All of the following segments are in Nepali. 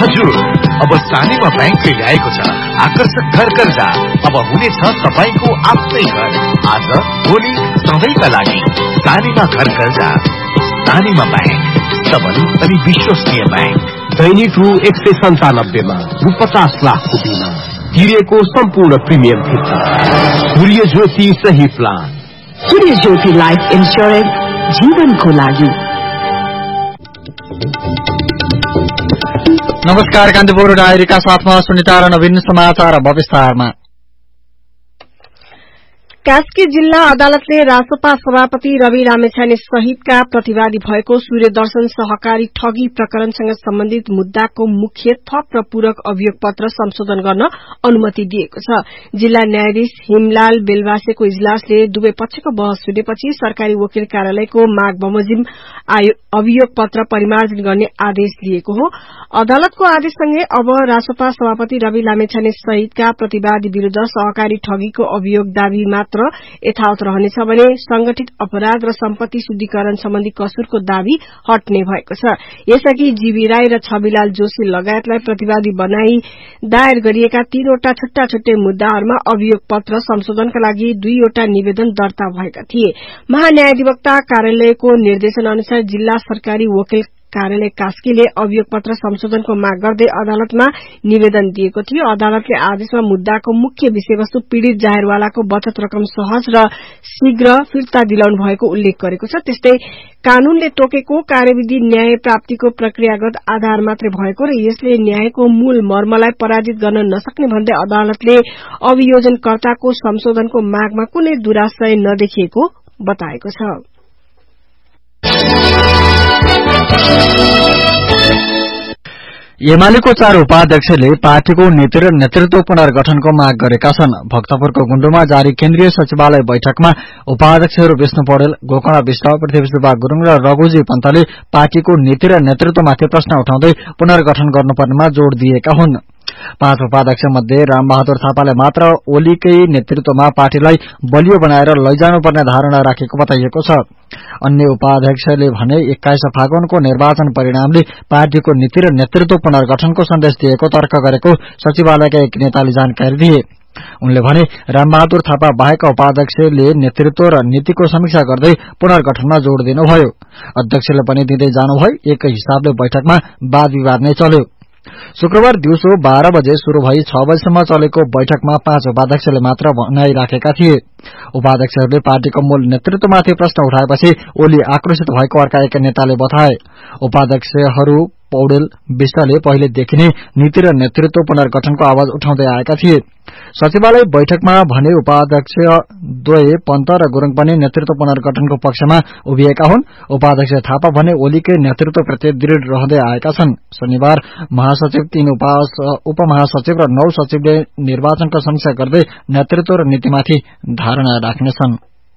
हजुर, अब सानीमा ब्याङ्कले ल्याएको छ आकर्षक घर कर्जा। अब हुनेछ तपाईको आफ्नै घर। आज भोलि सधैँका लागि सानीमा घर कर्जा। सानीमा ब्याङ्क, सबल अनि विश्वसनीय ब्याङ्क। दैनिक रु 197 मा रु 50 लाखको बिमा, तिरेको सम्पूर्ण प्रिमियम फिर्ता। सूर्य ज्योति सही प्लान। सूर्य ज्योति लाइफ इन्स्योरेन्स, जीवनको लागि। नमस्कार, कान्तिपुर डायरीका साथमा सुनिता र नवीन समाचार अब विस्तारमा। कास्की जिल्ला अदालतले रासपा सभापति रवि लामेछाने सहितका प्रतिवादी भएको सूर्यदर्शन सहकारी ठगी प्रकरणसँग सम्बन्धित मुद्दाको मुख्य थप र पूरक अभियोग पत्र संशोधन गर्न अनुमति दिएको छ। जिल्ला न्यायाधीश हिमलाल बेलवासेको इजलासले दुवै पक्षको बहस सुनेपछि सरकारी वकिल कार्यालयको माग बमोजिम अभियोग पत्र परिमार्जन गर्ने आदेश दिएको हो। अदालतको आदेशसँगै अब रासपा सभापति रवि लामेछाने सहितका प्रतिवादी विरूद्ध सहकारी ठगीको अभियोग दावी मात्र यथावत रहनेछ भने संगठित अपराध र सम्पत्ति शुद्धिकरण सम्बन्धी कसुरको दावी हट्ने भएको छ। यसअघि जीवी राई र छविलाल जोशी लगायतलाई प्रतिवादी बनाई दायर गरिएका 3 वटा छुट्टा छुट्टै मुद्दाहरूमा अभियोग पत्र संशोधनका लागि 2 वटा निवेदन दर्ता भएका थिए। महान्यायाधिवक्ता कार्यालयको निर्देशन अनुसार जिल्ला सरकारी वकिल कार्यालय कास्कीले अभियोग पत्र संशोधनको माग गर्दै अदालतमा निवेदन दिएको थियो। अदालतले आदेशमा मुद्दाको मुख्य विषयवस्तु पीड़ित जाहेरवालाको बचत रकम सहज र शीघ्र फिर्ता दिलाउनु भएको उल्लेख गरेको छ। त्यस्तै कानूनले तोकेको कार्यविधि न्याय प्राप्तिको प्रक्रियागत आधार मात्रै भएको र यसले न्यायको मूल मर्मलाई पराजित गर्न नसक्ने भन्दै अदालतले अभियोजनकर्ताको संशोधनको मागमा कुनै दुराशय नदेखिएको बताएको छ। एमालेको 4 उपाध्यक्षले पार्टीको नीति र नेतृत्व पुनर्गठनको माग गरेका छन्। भक्तपुरको गुण्डुमा जारी केन्द्रीय सचिवालय बैठकमा उपाध्यक्षहरू विष्णु पौडेल, गोकर्ण विष्ट, पृथ्वीसुब्बा गुरूङ र रघुजी पन्तले पार्टीको नीति र नेतृत्वमाथि प्रश्न उठाउँदै पुनर्गठन गर्नुपर्नेमा जोड़ दिएका हुन्। 5 उपाध्यक्ष मध्ये रामबहादुर थापाले मात्र ओलीकै नेतृत्वमा पार्टीलाई बलियो बनाएर लैजानुपर्ने धारणा राखेको बताइएको छ। अन्य उपाध्यक्षले भने 21 फागुनको निर्वाचन परिणामले पार्टीको नीति र नेतृत्व पुनर्गठनको सन्देश दिएको तर्क गरेको सचिवालयका एक नेताले जानकारी दिए। उनले भने रामबहादुर थापा बाहेक उपाध्यक्षले नेतृत्व र नीतिको समीक्षा गर्दै पुनर्गठनमा जोड़ दिनुभयो। अध्यक्षले पनि दिँदै जानुभयो। एक हिसाबले बैठकमा वाद विवाद नै चल्यो। शुक्रबार दिउँसो 12 बजे शुरू भई 6 बजेसम्म चलेको बैठकमा 5 उपाध्यक्षले मात्र भनाई राखेका थिए। उपाध्यक्षहरूले पार्टीको मूल नेतृत्वमाथि प्रश्न उठाएपछि ओली आक्रोशित भएको अर्का एक नेताले बताए। उपाध्यक्षहरू पौडेल, विष्टले पहिलेदेखि नै नीति र नेतृत्व पुनर्गठनको आवाज उठाउँदै आएका थिए। सचिवालय बैठकमा भने उपाध्यक्ष द्वय पन्त र गुरूङ पनि नेतृत्व पुनर्गठनको पक्षमा उभिएका हुन्। उपाध्यक्ष थापा भने ओलीकै नेतृत्वप्रति दृढ़ रहँदै आएका छन्। शनिबार महासचिव, 3 उपमहासचिव र 9 सचिवले निर्वाचनको समीक्षा गर्दै नेतृत्व र नीतिमाथि धारणा राख्नेछन्।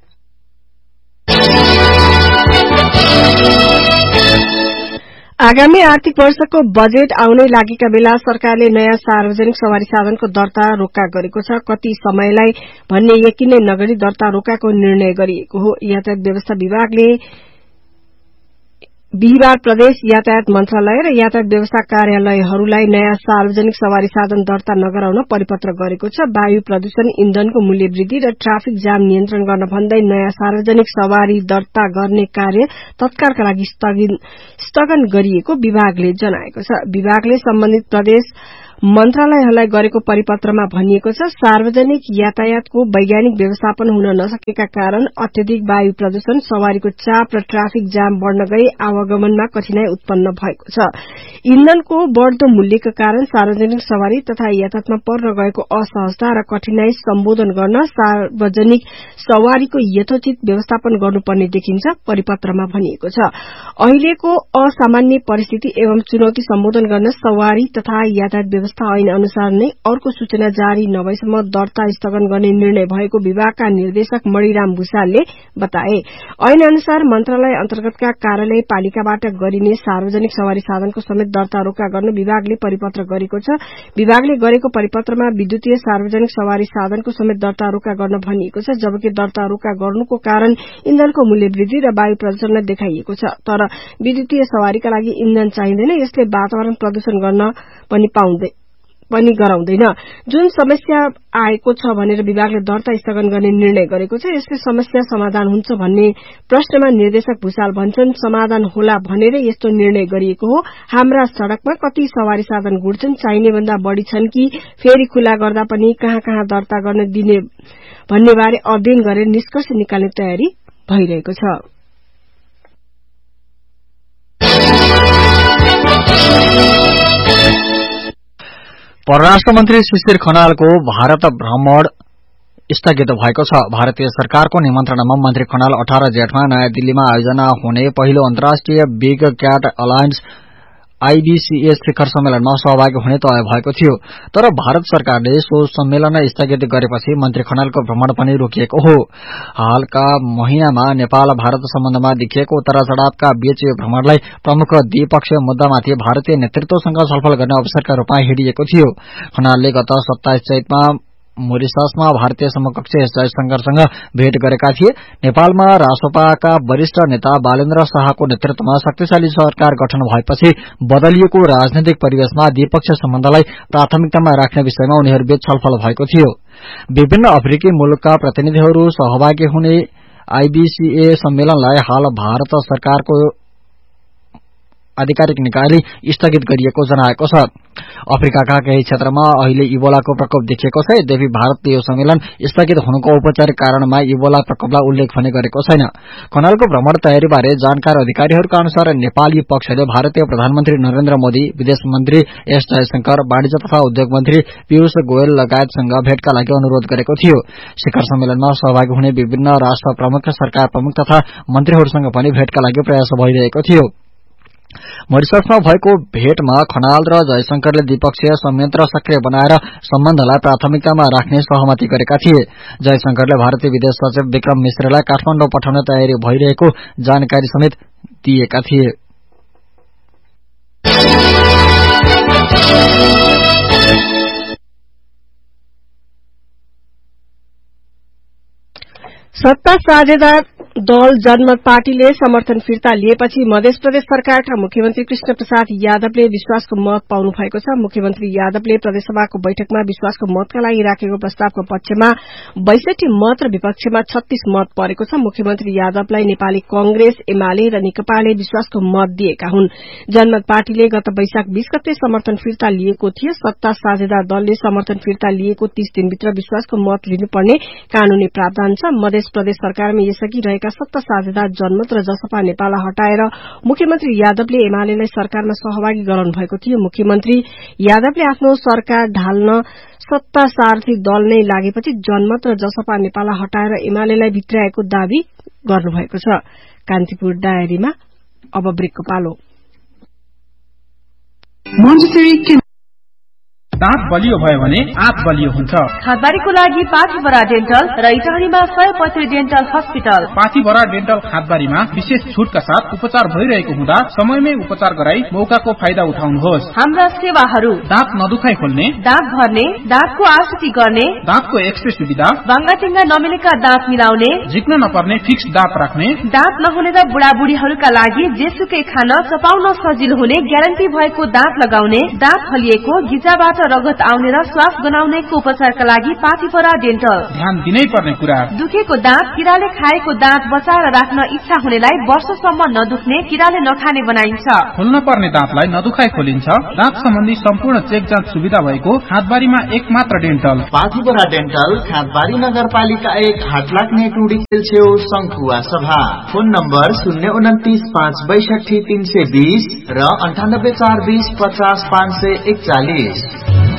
आगामी आर्थिक वर्षको बजेट आउनै लागेका बेला सरकारले नयाँ सार्वजनिक सवारी साधनको दर्ता रोक्का गरेको छ। कति समयलाई भन्ने यकिन नगरी दर्ता रोकाको निर्णय गरिएको हो। यातायात व्यवस्था विभागले बिहिबार प्रदेश यातायात मन्त्रालय र यातायात व्यवस्था कार्यालयहरूलाई नयाँ सार्वजनिक सवारी साधन दर्ता नगराउन परिपत्र गरेको छ। वायु प्रदूषण, इन्धनको मूल्य वृद्धि र ट्राफिक जाम नियन्त्रण गर्न भन्दै नयाँ सार्वजनिक सवारी दर्ता गर्ने कार्य तत्कालका लागि स्थगन गरिएको विभागले जनाएको छ। विभागले सम्बन्धित प्रदेश मन्त्रालयहरूलाई गरेको परिपत्रमा भनिएको छ, सार्वजनिक यातायातको वैज्ञानिक व्यवस्थापन हुन नसकेका कारण अत्यधिक वायु प्रदूषण, सवारीको चाप र ट्राफिक जाम बढ़न गई आवागमनमा कठिनाई उत्पन्न भएको छ। इन्धनको बढ़दो मूल्यका कारण सार्वजनिक सवारी तथा यातायातमा पर्न गएको असहजता र कठिनाई सम्बोधन गर्न सार्वजनिक सवारीको यथोचित व्यवस्थापन गर्नुपर्ने देखिन्छ, परिपत्रमा भनिएको छ। अहिलेको असामान्य परिस्थिति एवं चुनौती सम्बोधन गर्न सवारी तथा यातायात व्यवस्था ऐन अनुसार नै अर्को सूचना जारी नभएसम्म दर्ता स्थगन गर्ने निर्णय भएको विभागका निर्देशक मणिराम भूषालले बताए। ऐन अनुसार मन्त्रालय अन्तर्गतका कार्यालय पालिकाबाट गरिने सार्वजनिक सवारी साधनको समेत दर्ता रोका गर्न विभागले परिपत्र गरेको छ। विभागले गरेको परिपत्रमा विद्युतीय सार्वजनिक सवारी साधनको समेत दर्ता रोका गर्न भनिएको छ, जबकि दर्ता रोका गर्नुको कारण इन्धनको मूल्य वृद्धि र वायु प्रदूषणलाई देखाइएको छ। तर विद्युतीय सवारीका लागि इन्धन चाहिँदैन, यसले वातावरण प्रदूषण गर्न पनि गराउँदैन। जुन समस्या आएको छ भनेर विभागले दर्ता स्थगन गर्ने निर्णय गरेको छ, यसले समस्या समाधान हुन्छ भन्ने प्रश्नमा निर्देशक भूषाल भन्छन्, समाधान होला भनेर यस्तो निर्णय गरिएको हो। हाम्रा सड़कमा कति सवारी साधन गुड्छन्, चाहिने भन्दा बढ़ी छन् कि फेरि खुला गर्दा पनि कहाँ कहाँ दर्ता गर्न दिने भन्ने बारे अध्ययन गरेर निष्कर्ष निकाल्ने तयारी भइरहेको छ। परराष्ट्र मन्त्री शिशिर खनालको भारत भ्रमण स्थगित भएको छ। भारतीय सरकारको निमन्त्रणामा मन्त्री खनाल 18 जेठमा नयाँ दिल्लीमा आयोजना हुने पहिलो अन्तर्राष्ट्रिय बिग क्याट अलायन्स IBCA शिखर सम्मेलनमा सहभागी हुने तय भएको थियो, तर भारत सरकारले सो सम्मेलन स्थगित गरेपछि मन्त्री खनालको भ्रमण पनि रोकिएको हो। हालका महिनामा नेपाल भारत सम्बन्धमा देखिएको उतार-चढावका बीच यो भ्रमणलाई प्रमुख द्विपक्षीय मुद्दामाथि भारतीय नेतृत्वसँग छलफल गर्ने अवसरका रूपमा हिँडिएको थियो। खनालले गत 27 चैतमा मोरिशसमा भारतीय समकक्ष एस जयशंकरसँग भेट गरेका थिए। नेपालमा रासोपाका वरिष्ठ नेता बालेन्द्र शाहको नेतृत्वमा शक्तिशाली सरकार गठन भएपछि बदलिएको राजनैतिक परिवेशमा द्विपक्षीय सम्बन्धलाई प्राथमिकतामा राख्ने विषयमा उनीहरूबीच छलफल भएको थियो। विभिन्न अफ्रिकी मुलुकका प्रतिनिधिहरू सहभागी हुने IBCA सम्मेलनलाई हाल भारत सरकारको आधिकारिक निकायले स्थगित गरिएको जनाएको छ। अफ्रिकाका केही क्षेत्रमा अहिले इबोलाको प्रकोप देखिएको छ। यद्यपि भारतले यो सम्मेलन स्थगित हुनुको औपचारिक कारणमा इबोला प्रकोपलाई उल्लेख पनि गरेको छैन। खनालको भ्रमण तयारीबारे जानकार अधिकारीहरूका अनुसार नेपाली पक्षले भारतीय प्रधानमन्त्री नरेन्द्र मोदी, विदेश मन्त्री एस जयशंकर, वाणिज्य तथा उद्योग मन्त्री पीयूष गोयल लगायतसँग भेटका लागि अनुरोध गरेको थियो। शिखर सम्मेलनमा सहभागी हुने विभिन्न राष्ट्र प्रमुख, सरकार प्रमुख तथा मन्त्रीहरूसँग पनि भेटका लागि प्रयास भइरहेको थियो। मोरिशसमा भएको भेटमा खनाल र जयशंकरले द्विपक्षीय संयन्त्र सक्रिय बनाएर सम्बन्धलाई प्राथमिकतामा राख्ने सहमति गरेका थिए। जयशंकरले भारतीय विदेश सचिव विक्रम मिश्रलाई काठमाडौँ पठाउने तयारी भइरहेको जानकारी समेत दिएका थिए। सत्ता साझेदार दल जनमत पार्टीले समर्थन फिर्ता लिएपछि मध्य प्रदेश सरकारका मुख्यमन्त्री कृष्ण प्रसाद यादवले विश्वासको मत पाउनु भएको छ। मुख्यमन्त्री यादवले प्रदेशसभाको बैठकमा विश्वासको मतका लागि राखेको प्रस्तावको पक्षमा 62 मत र विपक्षमा 36 मत परेको छ। मुख्यमन्त्री यादवलाई नेपाली कांग्रेस, एमाले र नेकपाले विश्वासको मत दिएका हुन्। जनमत पार्टीले गत वैशाख 20 गते समर्थन फिर्ता लिएको थियो। सत्ता साझेदार दलले समर्थन फिर्ता लिएको 30 दिनभित्र विश्वासको मत लिनुपर्ने कानूनी प्रावधान छ। मध्य प्रदेश सरकारमा यसअघि रहेका सत्ता साझेदार जनमत र जसपा नेपाललाई हटाएर मुख्यमन्त्री यादवले एमालेलाई सरकारमा सहभागी गराउनु भएको थियो। मुख्यमन्त्री यादवले आफ्नो सरकार ढाल्न सत्ता सारथी दल नै लागेपछि जनमत र जसपा नेपाललाई हटाएर एमालेलाई भित्राएको दावी गर्नुभएको छ। कान्तिपुर डायरीमा अब ब्रेकको पालो। दाँत बलियो भयो भने आँख बलियो हुन्छ। खादबारीको लागि पाथीभरा डेन्टल र इटहरीमा 135 डेन्टल हस्पिटल। पाथीभरा डेन्टल खादबारीमा विशेष छुटका साथ उपचार भइरहेको हुँदा समयमै उपचार गराई मौकाको फाइदा उठाउनुहोस्। हाम्रा सेवाहरू: दाँत नदुखाइ खोल्ने, दाँत भर्ने, दाँतको आकृति गर्ने, दाँतको एक्सरे सुविधा, बाङ्गाटिङ्गा नमिलेका दाँत मिलाउने, झिक्न नपर्ने फिक्स दाँत राख्ने, दाँत नहुने र बुढाबुढीहरूका लागि जेसुकै खान चपाउन सजिलो हुने ग्यारेन्टी भएको दाँत लगाउने, दाँत फलिएको, गिजाबाट रगत आउने र श्वास गनाउनेको उपचारका लागि पाथीभरा डेन्टल। ध्यान दिनै पर्ने कुरा: दुखेको दाँत, किराले खाएको दाँत बचाएर राख्न इच्छा हुनेलाई वर्षसम्म नदुख्ने, किराले नखाने बनाइन्छ। खोल्न पर्ने दाँतलाई नदुखाइ खोलिन्छ। दाँत सम्बन्धी सम्पूर्ण चेक जाँच सुविधा भएको खादबारीमा एकमात्र डेन्टल पाथीभरा डेन्टल, खादबारी नगरपालिका 1, हाटलाग्ने टुडी छेउ संखुवा सभा। फोन नम्बर 029 562 320 र 98 420 50 541।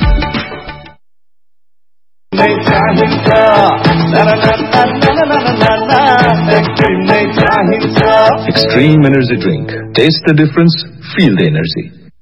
Extreme energy drink. Taste the difference. Feel the energy.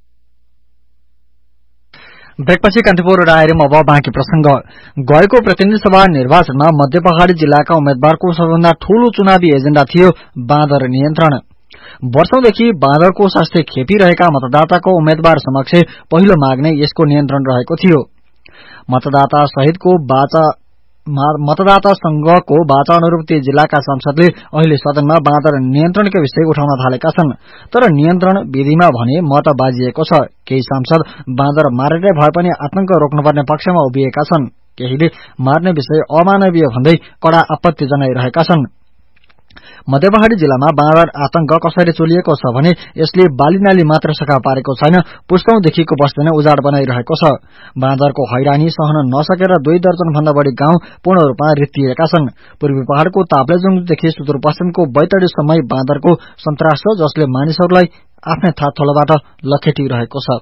ब्रेकपछि Kantipur डायरीमा अब बाँकी प्रसंग। गएको प्रतिनिधि सभा निर्वाचनमा मध्य पहाड़ी जिल्लाका उम्मेद्वारको सबैभन्दा ठूलो चुनावी एजेण्डा थियो बाँदर नियन्त्रण। वर्षौंदेखि बाँदरको शास्ति खेपिरहेका मतदाताको उम्मेद्वार समक्ष पहिलो माग नै यसको नियन्त्रण रहेको थियो। मतदाता सहितको मतदाता संघको वाचा अनुरूप ती जिल्लाका सांसदले अहिले सदनमा बाँदर नियन्त्रणका विषय उठाउन थालेका छन्। तर नियन्त्रण विधिमा भने मत बाजिएको छ। केही सांसद बाँदर मारेरै भए पनि आतंक रोक्नुपर्ने पक्षमा उभिएका छन्। केहीले मार्ने विषय अमानवीय भन्दै कड़ा आपत्ति जनाइरहेका छन्। मध्य पहाड़ी जिल्लामा बाँदर आतंक कसरी चोलिएको छ भने यसले बालीनाली मात्र सखा पारेको छैन, पुस्तौंदेखिको बस्दैन उजाड बनाइरहेको छ। बाँदरको हैरानी सहन नसकेर 2 दर्जन भन्दा बढी गाउँ पूर्ण रूपमा रित्तिएका छन्। पूर्वी पहाड़को ताप्लेजुङदेखि सुदूरपश्चिमको बैतडीसम्मै बाँदरको सन्तास छ, जसले मानिसहरूलाई आफ्नै थाथलोबाट लखेटिरहेको छ।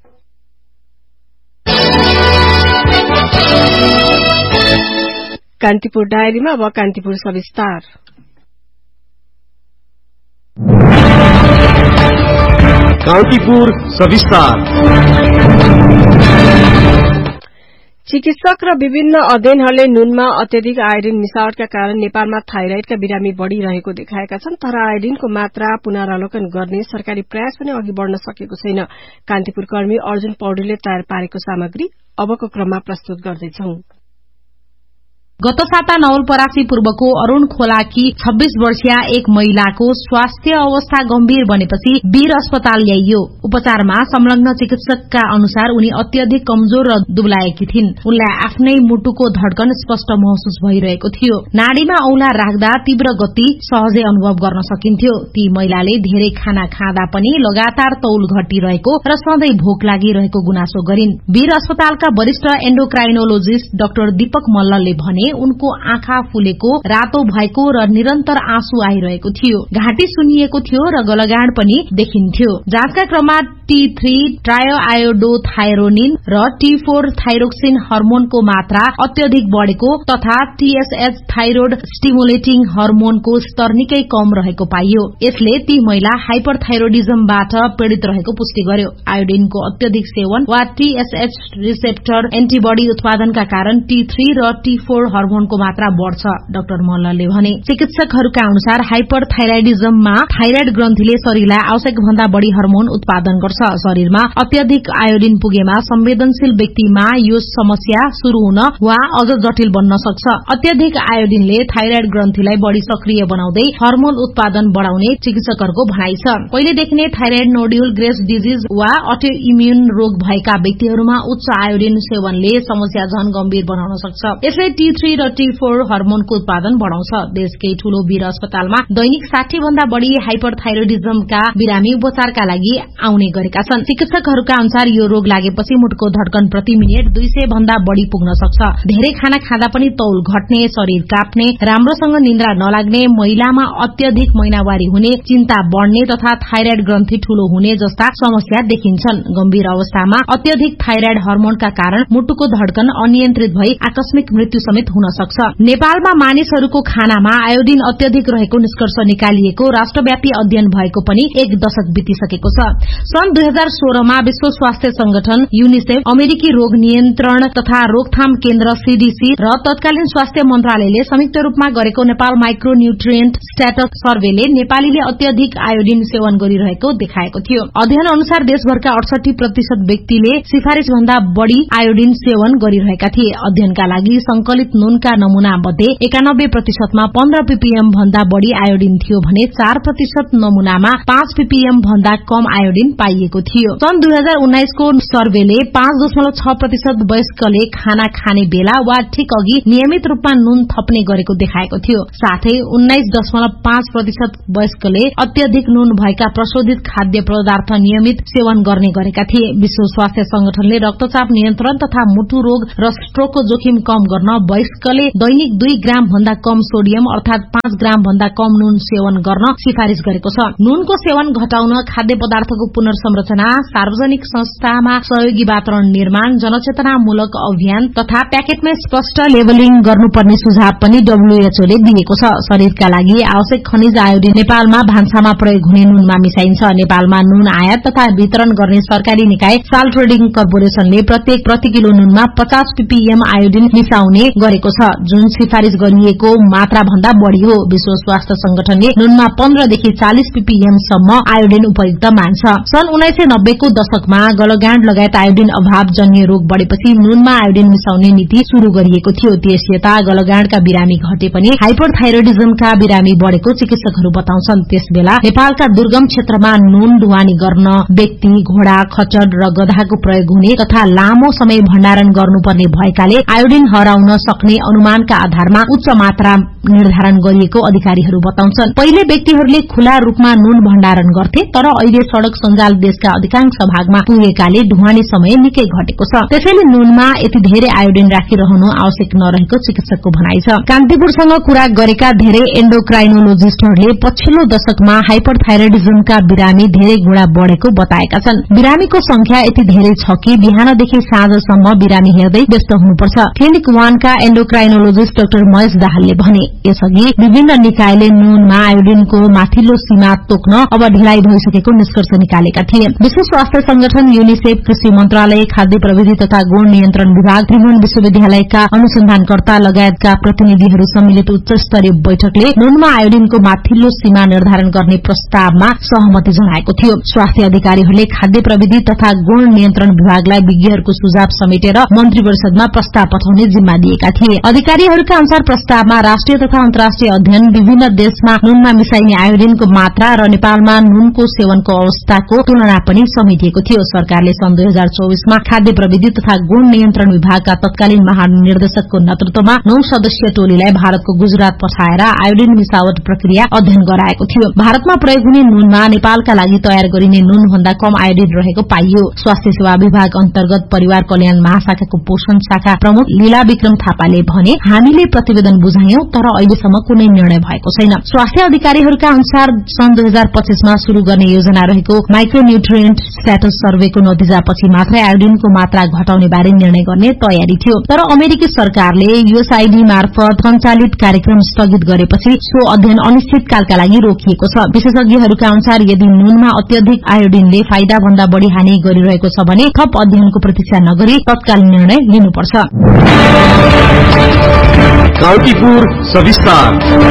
कान्तिपुर डायरीमा अब कान्तिपुर सविस्तार। कान्तिपुर सविस्तार। चिकित्सक र विभिन्न अध्ययनहरूले नुनमा अत्यधिक आयोडिन मिसावटका कारण नेपालमा थाइराइडका बिरामी बढ़िरहेको देखाएका छन्। तर आयोडिनको मात्रा पुनरावलोकन गर्ने सरकारी प्रयास पनि अघि बढ़न सकेको छैन। कान्तिपुर कर्मी अर्जुन पौडेलले तयार पारेको सामग्री अबको क्रममा प्रस्तुत गर्दैछौं। गत साता नवलपरासी पूर्वको अरूण खोलाकी 26 वर्षीय एक महिलाको स्वास्थ्य अवस्था गम्भीर बनेपछि वीर अस्पताल ल्याइयो। उपचारमा संलग्न चिकित्सकका अनुसार उनी अत्यधिक कमजोर र दुब्लाएकी थिइन्। उनलाई आफ्नै मुटुको धड्कन स्पष्ट महसुस भइरहेको थियो। नाडीमा औंला राख्दा तीव्र गति सहजै अनुभव गर्न सकिन्थ्यो। ती महिलाले धेरै खाना खाँदा पनि लगातार तौल घटिरहेको र सधैं भोक लागिरहेको गुनासो गरिन्। वीर अस्पतालका वरिष्ठ एन्डोक्राइनोलोजिस्ट डाक्टर दीपक मल्लले भने उनको आँखा फुलेको, रातो भएको र निरन्तर आँसु आइरहेको थियो। घाँटी सुन्निएको थियो र गलगाड पनि देखिन्थ्यो। जाँचका क्रममा T3 ट्रायोआयोडोथाइरोनिन र T4 थाइरोक्सिन हर्मोनको मात्रा अत्यधिक बढ़ेको तथा TSH थाइरोइड स्टिमुलेटिङ हर्मोनको स्तर निकै कम रहेको पाइयो। यसले ती महिला हाइपरथाइरोडिजमबाट पीड़ित रहेको पुष्टि गर्यो। आयोडिनको अत्यधिक सेवन वा TSH रिसेप्टर एन्टिबडी उत्पादनका कारण T3 र T4 हर्मोनको मात्रा बढ़छ, डाक्टर मल्लले भने। चिकित्सकहरूका अनुसार हाइपरथाइराइडिजममा थाइराइड ग्रन्थीले शरीरलाई आवश्यक भन्दा बढ़ी हर्मोन उत्पादन गर्छ। शरीरमा अत्यधिक आयोडिन पुगेमा संवेदनशील व्यक्तिमा यो समस्या शुरू हुन वा अझ जटिल बन्न सक्छ। अत्यधिक आयोडिनले थाइराइड ग्रन्थीलाई बढ़ी सक्रिय बनाउँदै हर्मोन उत्पादन बढ़ाउने चिकित्सकहरूको भनाइ छ। पहिलेदेखि नै थाइराइड नोड्युल, ग्रेस डिजिज वा अटो इम्युन रोग भएका व्यक्तिहरूमा उच्च आयोडिन सेवनले समस्या झन गम्भीर बनाउन सक्छ। यसले T3 र T4 हर्मोनको उत्पादन बढ़ाउँछ। देशकै ठूलो वीर अस्पतालमा दैनिक 60 भन्दा बढ़ी हाइपरथाइरोडिजमका बिरामी उपचारका लागि आउने गरेका छन्। चिकित्सकहरूका अनुसार यो रोग लागेपछि मुटुको धड्कन प्रति मिनेट 200 भन्दा बढ़ी पुग्न सक्छ। धेरै खाना खाँदा पनि तौल घट्ने, शरीर काप्ने, राम्रोसँग निन्द्रा नलाग्ने, महिलामा अत्यधिक महिनावारी हुने, चिन्ता बढ़ने तथा थाइराइड ग्रन्थी ठूलो हुने जस्ता समस्या देखिन्छन्। गम्भीर अवस्थामा अत्यधिक थाइराइड हर्मोनका कारण मुटुको धड्कन अनियन्त्रित भई आकस्मिक मृत्यु समेत हुन सक्छ। नेपालमा मानिसहरूको खानामा आयोडिन अत्यधिक रहेको निष्कर्ष निकालिएको राष्ट्रव्यापी अध्ययन भएको पनि 1 दशक बितिसकेको छ। सन् 2016 मा विश्व स्वास्थ्य संगठन, यूनिसेफ, अमेरिकी रोग नियन्त्रण तथा रोकथाम केन्द्र CDC र तत्कालीन स्वास्थ्य मन्त्रालयले संयुक्त रूपमा गरेको नेपाल माइक्रोन्युट्रिएन्ट स्ट्याटस सर्वेले नेपालीले अत्यधिक आयोडिन सेवन गरिरहेको देखाएको थियो। अध्ययन अनुसार देशभरका 68% व्यक्तिले सिफारिश भन्दा बढ़ी आयोडिन सेवन गरिरहेका थिए। अध्ययनका लागि संकलित नुनका नमूना मध्ये 91% मा 15 ppm भन्दा बढ़ी आयोडिन थियो भने 4% नमूनामा 5 ppm भन्दा कम आयोडिन पाइएको थियो। सन् 2019 को सर्वेले 5.6% वयस्कले खाना खाने बेला वा ठिक अघि नियमित रूपमा नुन थप्ने गरेको देखाएको थियो। साथै 19.5% वयस्कले अत्यधिक नुन भएका प्रशोधित खाद्य पदार्थ नियमित सेवन गर्ने गरेका थिए। विश्व स्वास्थ्य संगठनले रक्तचाप नियन्त्रण तथा मुटु रोग र स्ट्रोकको जोखिम कम गर्न वयस्कले दैनिक 2 ग्राम भन्दा कम सोडियम अर्थात 5 ग्राम भन्दा कम नुन सेवन गर्न सिफारिश गरेको छ। नुनको सेवन घटाउन खाद्य पदार्थको पुनर्संरचना, सार्वजनिक संस्थामा सहयोगी वातावरण निर्माण, जनचेतनामूलक अभियान तथा प्याकेटमा स्पष्ट लेबलिङ गर्नुपर्ने सुझाव पनि WHO ले दिएको छ। शरीरका लागि आवश्यक खनिज आयोडिन नेपालमा भान्सामा प्रयोग हुने नुनमा मिसाइन्छ। नेपालमा नुन आयात तथा वितरण गर्ने सरकारी निकाय साल्ट ट्रेडिङ कर्पोरेशनले प्रत्येक प्रति किलो नुनमा 50 ppm आयोडिन मिसाउने गरेको रहेको छ, जुन सिफारिश गरिएको मात्रा भन्दा बढ़ी हो। विश्व स्वास्थ्य संगठनले नुनमा 15 देखि 40 ppm सम्म आयोडिन उपयुक्त मान्छ। सन् 1990 को दशकमा गलगाँड लगायत आयोडिन अभाव जन्य रोग बढ़ेपछि नुनमा आयोडिन मिसाउने नीति शुरू गरिएको थियो। त्यस यता गलगाँडका बिरामी घटे पनि हाइपरथाइरोइडिजमका बिरामी बढ़ेको चिकित्सकहरू बताउँछन्। त्यसबेला नेपालका दुर्गम क्षेत्रमा नुन ढुवानी गर्न व्यक्ति, घोडा, खच्चड र गधाको प्रयोग हुने तथा लामो समय भण्डारण गर्नुपर्ने भएकाले आयोडिन हराउन सक्ने अनुमानका आधारमा उच्च मात्रा निर्धारण गरिएको अधिकारीहरू बताउँछन्। पहिले व्यक्तिहरूले खुला रूपमा नुन भण्डारण गर्थे, तर अहिले सड़क सञ्जाल देशका अधिकांश भागमा पुगेकाले ढुवानी समय निकै घटेको छ। त्यसैले नुनमा यति धेरै आयोडिन राखिरहनु आवश्यक नरहेको चिकित्सकको भनाइ छ। कान्तिपुरसँग कुरा गरेका धेरै एन्डोक्राइनोलोजिस्टहरूले पछिल्लो दशकमा हाइपरथाइरोइडिजमका बिरामी धेरै गुणा बढ़ेको बताएका छन्। बिरामीको संख्या यति धेरै छ कि बिहानदेखि साँझसम्म बिरामी हेर्दै व्यस्त हुनुपर्छ। क्लिनिक 1 का एन्डोक्राइनोलोजिस्ट डाक्टर महेश दाहालले भने, यसअघि विभिन्न निकायले नुनमा आयोडिनको माथिल्लो सीमा तोक्न अब ढिलाइ भइसकेको निष्कर्ष निकालेका थिए। विश्व स्वास्थ्य संगठन, यूनिसेफ, कृषि मन्त्रालय, खाद्य प्रविधि तथा गुण नियन्त्रण विभाग, त्रिभुवन विश्वविद्यालयका अनुसन्धानकर्ता लगायतका प्रतिनिधिहरू सम्मिलित उच्च स्तरीय बैठकले नुनमा आयोडिनको माथिल्लो सीमा निर्धारण गर्ने प्रस्तावमा सहमति जनाएको थियो। स्वास्थ्य अधिकारीहरूले खाद्य प्रविधि तथा गुण नियन्त्रण विभागलाई विज्ञहरूको सुझाव समेटेर मन्त्री परिषदमा प्रस्ताव पठाउने जिम्मा दिएका थिए। अधिकारीहरूका अनुसार प्रस्तावमा राष्ट्रिय तथा अन्तर्राष्ट्रिय अध्ययन, विभिन्न देशमा नुनमा मिसाइने आयोडिनको मात्रा र नेपालमा नुनको सेवनको अवस्थाको तुलना पनि समेटिएको थियो। सरकारले सन् 2024 मा खाद्य प्रविधि तथा गुण नियन्त्रण विभागका तत्कालीन महानिर्देशकको नेतृत्वमा 9 सदस्यीय टोलीलाई भारतको गुजरात पठाएर आयोडिन मिसावट प्रक्रिया अध्ययन गराएको थियो। भारतमा प्रयोग हुने नुनमा नेपालका लागि तयार गरिने नुन भन्दा कम आयोडिन रहेको पाइयो। स्वास्थ्य सेवा विभाग अन्तर्गत परिवार कल्याण महाशाखाको पोषण शाखा प्रमुख लीला विक्रम थापाले भने, हामीले प्रतिवेदन बुझायौं तर अहिलेसम्म कुनै निर्णय भएको छैन। स्वास्थ्य अधिकारीहरूका अनुसार सन् 2025 मा शुरू गर्ने योजना रहेको माइक्रोन्युट्रिएन्ट स्ट्याटस सर्वेको नतिजापछि मात्रै आयोडिनको मात्रा घटाउने बारे निर्णय गर्ने तयारी थियो। तर अमेरिकी सरकारले यूएसआईडी मार्फत सञ्चालित कार्यक्रम स्थगित गरेपछि सो अध्ययन अनिश्चितकालका लागि रोकिएको छ। विशेषज्ञहरूका अनुसार यदि नुनमा अत्यधिक आयोडिनले फाइदा भन्दा बढ़ी हानि गरिरहेको छ भने थप अध्ययनको प्रतीक्षा नगरी तत्काल निर्णय लिनुपर्छ। कान्तिपुर सविस्तार।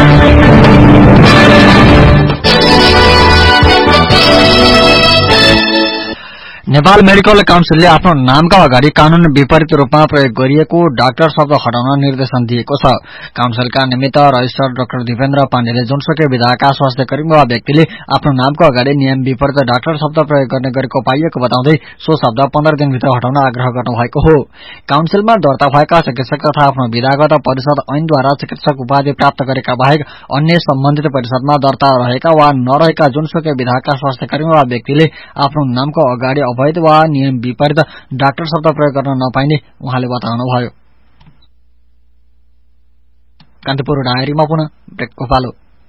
नेपाल मेडिकल काउन्सिलले आफ्नो नामका अगाडि कानून विपरीत रूपमा प्रयोग गरिएको डाक्टर शब्द हटाउन निर्देशन दिएको छ। काउन्सिलका निमित्त रजिस्ट्रार डाक्टर दिपेन्द्र पाण्डेले जुनसुकै विधाका स्वास्थ्य कर्मी वा व्यक्तिले आफ्नो नामको अगाडि नियम विपरीत डाक्टर शब्द प्रयोग गर्ने गरेको पाइएको बताउँदै सो शब्द 15 दिनभित्र हटाउन आग्रह गर्नुभएको हो। काउन्सिलमा दर्ता भएका चिकित्सक तथा आफ्नो विधागत परिषद ऐनद्वारा चिकित्सक उपाधि प्राप्त गरेका बाहेक अन्य सम्बन्धित परिषदमा दर्ता रहेका वा नरहेका जुनसुकै विधाका स्वास्थ्य कर्मी वा व्यक्तिले आफ्नो नामको अगाडि अवैध वा नियम विपरीत डाक्टर शब्द प्रयोग गर्न नपाइने उहाँले बताउनुभयो। कान्तिपुर डायरीमा पुनः ब्रेकको पालो।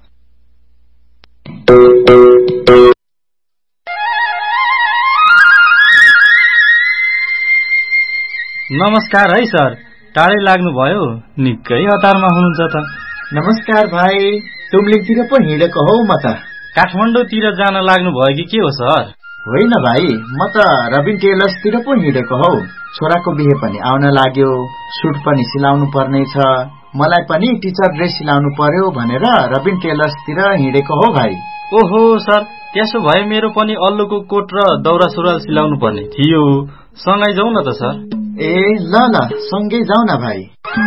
नमस्कार है सर, टाढै लाग्नुभयो, निकै हतारमा हुनुहुन्छ त। नमस्कार भाइ, तुमलिङतिर पो हिँडेको हौ म त। काठमाडौँतिर जान लाग्नु भयो कि के हो सर? होइन भाइ, म त रबिन टेलर्सतिर पो हिँडेको हौ। छोराको बिहे पनि आउन लाग्यो, सुट पनि सिलाउनु पर्ने छ, मलाई पनि टिचर ड्रेस सिलाउनु पर्यो भनेर रबिन टेलर्सतिर हिँडेको हो भाइ। ओहो सर, त्यसो भए मेरो पनि अल्लुको कोट र दौरा सुरुवाल सिलाउनु पर्ने थियो, सँगै जाउँ न त सर। ए ल ल, सँगै जाउँ न भाइ।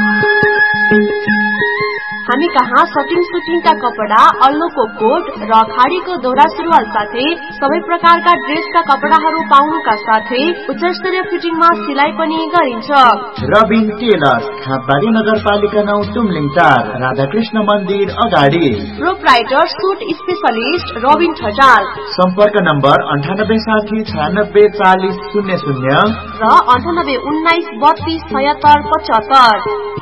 हामी कहाँ सटिङका कपडा, अल्लोको कोट र खाडीको दौरा सुरुवाल साथै सबै प्रकारका ड्रेसका कपडाहरू पाउनुका साथै उच्चस्तरीय फिटिङमा सिलाइ पनि गरिन्छ। रबिन टेलर्स, खापबारी नगरपालिका 9, तुमलिङ 4, राधाकृष्ण मन्दिर अगाडि। Proprietor suit specialist Rabin Thatal. सम्पर्क नम्बर 9860 96 40 00 र 98 19 32 76 75।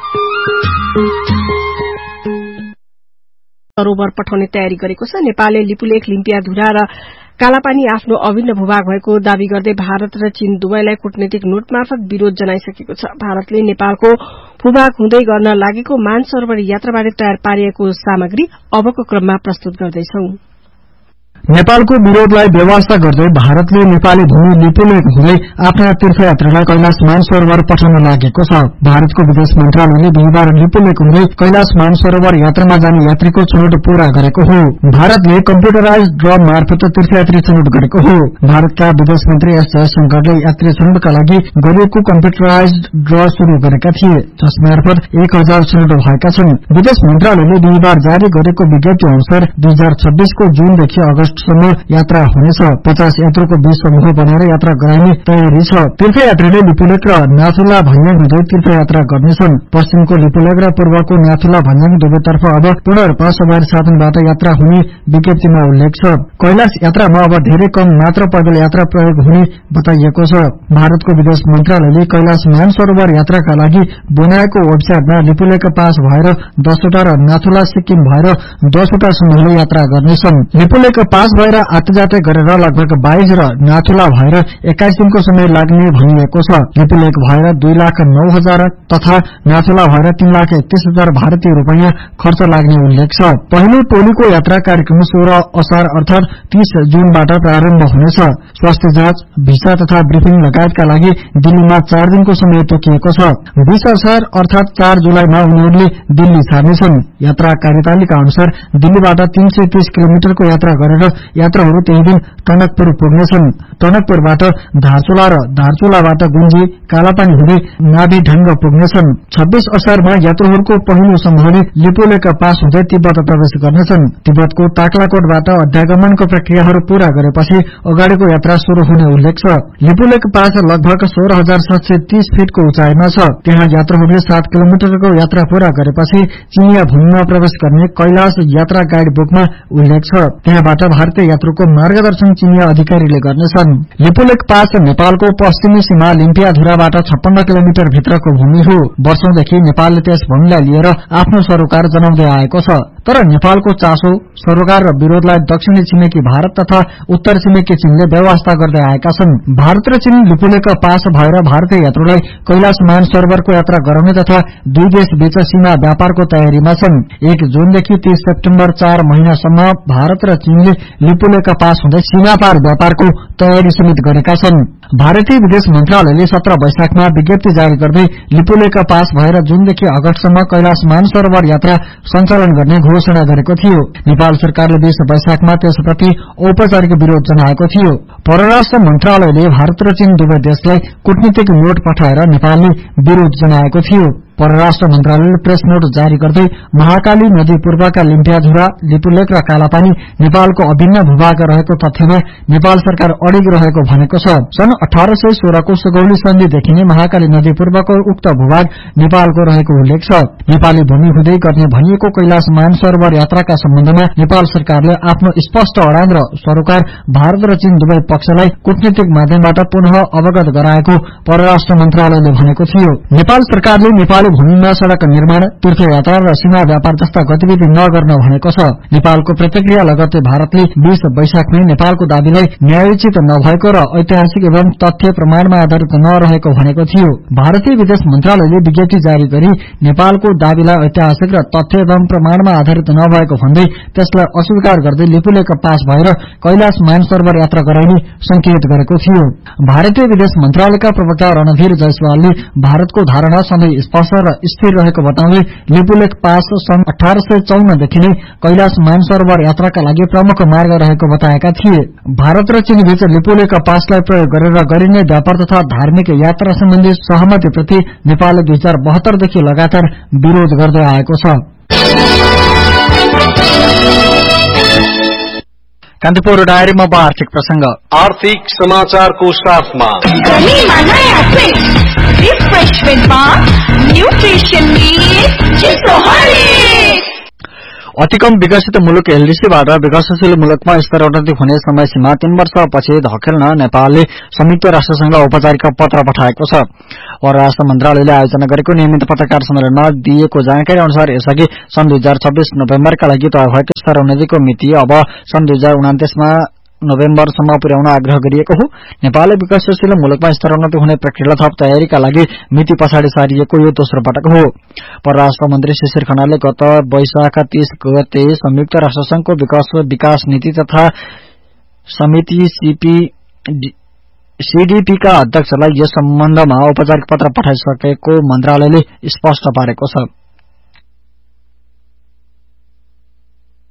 सरोवर पठाउने तयारी गरेको छ। नेपालले लिपुलेख, लिम्पियाधुरा र कालापानी आफ्नो अभिन्न भूभाग भएको दावी गर्दै भारत र चीन दुवैलाई कूटनीतिक नोट मार्फत विरोध जनाइसकेको छ। भारतले नेपालको भूभाग हुँदै गर्न लागेको मानसरोवर यात्राबारे तयार पारिएको सामग्री अबको क्रममा प्रस्तुत गर्दैछौ। नेपालको विरोधलाई बेवास्ता गर्दै भारतले नेपाली भूमि लिपुलेक हुँदै आफ्ना तीर्थयात्रीलाई कैलाश मानसरोवर पठाउन लागेको छ। भारतको विदेश मन्त्रालयले बिहिबार लिपुलेक हुँदै कैलाश मानसरोवर यात्रामा जाने यात्रीको छनौट पूरा गरेको हो। भारतले कम्प्युटराइज ड्र मार्फत तीर्थयात्री छनौट गरेको हो। भारतका विदेश मन्त्री एस जयशंकरले यात्री छनौटका लागि गरिएको कम्प्युटराइज ड्र शुरू गरेका थिए, जसमार्फत 1000 छनौट भएका छन्। विदेश मन्त्रालयले बिहिबार जारी गरेको विज्ञप्ति अनुसार 2026 को जूनदेखि अगस्तसम्म यात्रा हुनेछ। 50 यात्रुको 20 समूह बनाएर यात्रा गराइने तयारी छ। तीर्थयात्रीले लिपुलेक र नाथुला भन्याङ हुँदै तीर्थयात्रा गर्नेछन्। पश्चिमको लिपुलेक र पूर्वको नाथुला भन्याङ दुवैतर्फ अब पुनर्पा सवारी साधनबाट यात्रा हुने विज्ञप्तिमा उल्लेख छ। कैलाश यात्रामा अब धेरै कम मात्र पैदल यात्रा प्रयोग हुने बताइएको छ। भारतको विदेश मन्त्रालयले कैलाश मानसरोवर यात्राका लागि बनाएको वेबसाइटमा लिपुलेक पास भएर 10 वटा र नाथुला सिक्किम भएर 10 वटा समूहले यात्रा गर्नेछन्। लिपुलेक पास भएर आतेजाते गरेर लगभग 22 र नाथुला भएर 21 दिनको समय लाग्ने भनिएको छ। लिपुलेक भएर 2,09,000 तथा नाथुला भएर 3,31,000 भारतीय रूपैयाँ खर्च लाग्ने उल्लेख छ। पहिलो टोलीको यात्रा कार्यक्रम 16 असार अर्थात 30 जूनबाट प्रारम्भ हुनेछ। स्वास्थ्य जाँच, भिसा तथा ब्रिफिङ लगायतका लागि दिल्लीमा 4 दिनको समय तोकिएको छ। 20 असार अर्थात 4 जुलाईमा उनीहरूले दिल्ली छाड्नेछन्। यात्रा कार्यतालिका अनुसार दिल्लीबाट 330 किलोमिटरको यात्रा गरेर यात्रुहरू त्यही दिन टनकपुर पुग्नेछन्। टनकपुरबाट धारचुला र धारचुलाबाट गुन्जी कालापानी हुँदै नाभि ढंग पुग्नेछन्। 26 असारमा यात्रुहरूको पहिलो समूहले लिपुलेक पास हुँदै तिब्बत प्रवेश गर्नेछन्। तिब्बतको ताक्लाकोटबाट अध्यागमनको प्रक्रियाहरू पूरा गरेपछि अगाडिको यात्रा शुरू हुने उल्लेख छ। लिपुलेक पास लगभग 16,730 फिटको उचाइमा छ। त्यहाँ यात्रुहरूले 7 किलोमिटरको यात्रा पूरा गरेपछि चिनिया भूमिमा प्रवेश गर्ने कैलाश यात्रा गाइड बुकमा उल्लेख छ। त्यहाँबाट भारतीय यात्रुको मार्गदर्शन चिनिया अधिकारीले गर्नेछन्। लिपुलेक पास नेपालको पश्चिमी सीमा लिम्पियाधुराबाट 56 किलोमिटर भित्रको भूमि हो। वर्षौंदेखि नेपालले त्यस भूमिलाई लिएर आफ्नो सरोकार जनाउँदै आएको छ। तर नेपालको चासो, सरोकार र विरोधलाई दक्षिणी छिमेकी भारत तथा उत्तर छिमेकी चीनले व्यवस्था गर्दै आएका छन्। भारत र चीन लिपुलेक पास भएर भारतीय यात्रुलाई कैलाश मानसरोवरको यात्रा गराउने तथा दुई देश बीच सीमा व्यापारको तयारीमा छन्। 1 जूनदेखि 30 सेप्टेम्बर 4 महिनासम्म भारत र चीनले लिपुलेक पास हुँदै सीमा पार व्यापारको तयारी समेत गरेका छन्। भारतीय विदेश मन्त्रालयले 17 वैशाखमा विज्ञप्ति जारी गर्दै लिपुलेक पास भएर जूनदेखि अगस्तसम्म कैलाश मानसरोवर यात्रा सञ्चालन गर्ने घोषणा गरेको थियो। नेपाल सरकारले 20 वैशाखमा त्यसप्रति औपचारिक विरोध जनाएको थियो। परराष्ट्र मन्त्रालयले भारत र चीन दुवै देशलाई कूटनीतिक नोट पठाएर नेपालले विरोध जनाएको थियो। परराष्ट्र मन्त्रालयले प्रेस नोट जारी गर्दै महाकाली नदी पूर्वका लिम्पियाधुरा, लिपुलेक र कालापानी नेपालको अभिन्न भूभाग रहेको तथ्यमा नेपाल सरकार अडिग रहेको भनेको छ। सन् 1816 को सुगौली सन्धिदेखि नै महाकाली नदी पूर्वको उक्त भूभाग नेपालको रहेको उल्लेख छ। नेपाली भूमि हुँदै गर्ने भनिएको कैलाश मानसरोवर यात्राका सम्बन्धमा नेपाल सरकारले आफ्नो स्पष्ट अडान र सरोकार भारत र चीन दुवै पक्षलाई कूटनीतिक माध्यमबाट पुनः अवगत गराएको परराष्ट्र मन्त्रालयले भनेको थियो। नेपाल सरकारले नेपाली भूमिमा सड़क निर्माण, तीर्थयात्रा र सीमा व्यापार जस्ता गतिविधि नगर्न भनेको छ। नेपालको प्रतिक्रिया लगत्तै भारतले 20 वैशाखमै नेपालको दाबीलाई न्यायोचित नभएको र ऐतिहासिक एवं तथ्य प्रमाणमा आधारित नरहेको भनेको थियो। भारतीय विदेश मन्त्रालयले विज्ञप्ति जारी गरी नेपालको दाबीलाई ऐतिहासिक र तथ्य एवं प्रमाणमा आधारित नभएको भन्दै त्यसलाई अस्वीकार गर्दै लिपुलेक पास भएर कैलाश मानसरोवर यात्रा गराइने संकेत गरेको थियो। भारतीय विदेश मन्त्रालयका प्रवक्ता रणधीर जयसवालले भारतको धारणा सधैं स्पष्ट र स्थिर रहेको बताउँदै लिपुलेक पास सन् 1854 देखि नै कैलाश मानसरोवर यात्राका लागि प्रमुख मार्ग रहेको बताएका थिए। भारत र चीन बीच लिपुलेक पासलाई प्रयोग गरेर गरिने व्यापार तथा धार्मिक यात्रा सम्बन्धी सहमतिप्रति नेपालले 2072 देखि लगातार विरोध गर्दै आएको छ। कान्तिपुर डायरीमा आर्थिक प्रसंग। आर्थिक समाचारको साथमा अति कम विकसित मुलुक एलडीसीबाट विकासशील मुलुकमा स्तरोन्नति हुने समय सीमा 3 वर्षपछि धकेल्न नेपालले संयुक्त राष्ट्रसंघलाई औपचारिक पत्र पठाएको छ। परराष्ट्र मन्त्रालयले आयोजना गरेको नियमित पत्रकार सम्मेलनमा दिएको जानकारी अनुसार यसअघि सन् 2026 नोभेम्बरका लागि तय भएको स्तरोन्नतिको मिति अब सन् 2029 मा नोभेम्बरसम्म पुर्याउन आग्रह गरिएको हो। नेपालले विकासशील मुलुकमा स्तरोन्नति हुने प्रक्रियालाई थप तयारीका लागि मिति पछाडि सारिएको यो दोस्रो पटक हो। परराष्ट्र मन्त्री शिशिर खनालले गत वैशाख 30 गते संयुक्त राष्ट्रसंघको विकास नीति तथा समिति सीडीपीका अध्यक्षलाई यस सम्बन्धमा औपचारिक पत्र पठाइसकेको मन्त्रालयले स्पष्ट पारेको छ।